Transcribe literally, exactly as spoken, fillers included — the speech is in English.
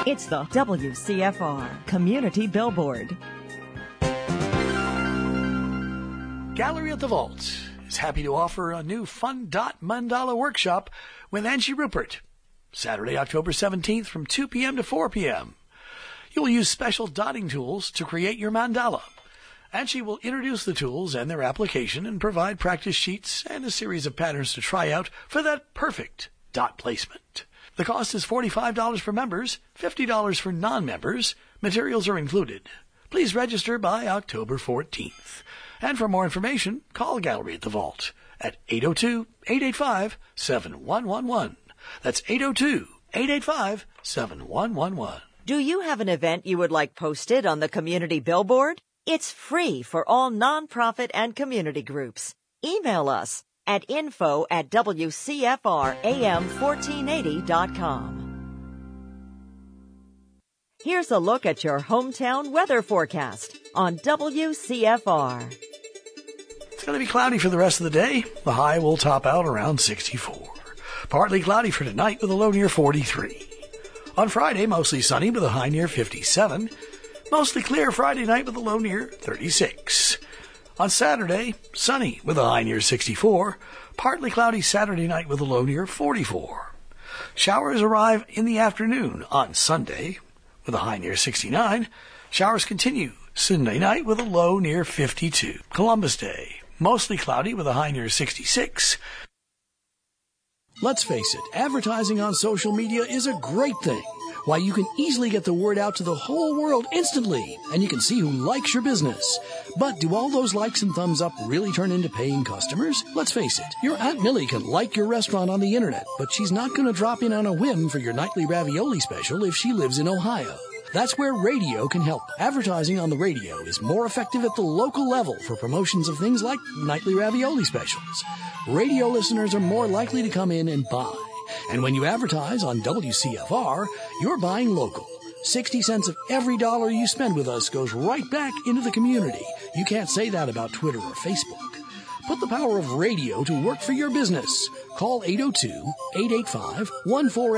It's the W C F R Community Billboard. Gallery at the Vault is happy to offer a new Fun Dot Mandala workshop with Angie Rupert, Saturday, October seventeenth from two p.m. to four p.m. You will use special dotting tools to create your mandala. Angie will introduce the tools and their application and provide practice sheets and a series of patterns to try out for that perfect dot placement. The cost is forty-five dollars for members, fifty dollars for non-members. Materials are included. Please register by October fourteenth. And for more information, call Gallery at the Vault at eight oh two, eight eight five, seven one one one. That's eight oh two, eight eight five, seven one one one. Do you have an event you would like posted on the Community Billboard? It's free for all nonprofit and community groups. Email us at info at W C F R A M fourteen eighty dot com. Here's a look at your hometown weather forecast on W C F R. It's going to be cloudy for the rest of the day. The high will top out around sixty-four. Partly cloudy for tonight with a low near forty-three. On Friday, mostly sunny with a high near fifty-seven. Mostly clear Friday night with a low near thirty-six. On Saturday, sunny with a high near sixty-four. Partly cloudy Saturday night with a low near forty-four. Showers arrive in the afternoon on Sunday with a high near sixty-nine. Showers continue Sunday night with a low near fifty-two. Columbus Day, mostly cloudy with a high near sixty-six. Let's face it, advertising on social media is a great thing. Why, you can easily get the word out to the whole world instantly, and you can see who likes your business. But do all those likes and thumbs up really turn into paying customers? Let's face it, your Aunt Millie can like your restaurant on the internet, but she's not going to drop in on a whim for your nightly ravioli special if she lives in Ohio. That's where radio can help. Advertising on the radio is more effective at the local level for promotions of things like nightly ravioli specials. Radio listeners are more likely to come in and buy. And when you advertise on W C F R, you're buying local. sixty cents of every dollar you spend with us goes right back into the community. You can't say that about Twitter or Facebook. Put the power of radio to work for your business. Call eight oh two, eight eight five, one four eight